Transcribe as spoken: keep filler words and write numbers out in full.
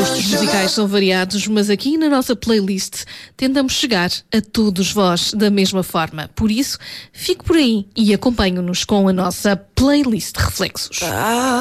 gostos musicais são variados, mas aqui na nossa playlist tentamos chegar a todos vós da mesma forma. Por isso, fique por aí e acompanhe-nos com a nossa playlist de reflexos.